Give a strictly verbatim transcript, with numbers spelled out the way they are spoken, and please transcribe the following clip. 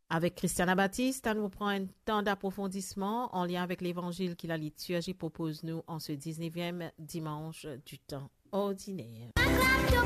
Avec Christiana Baptiste, à nous prend un temps d'approfondissement en lien avec l'évangile que la liturgie propose nous en ce dix-neuvième dimanche du temps ordinaire.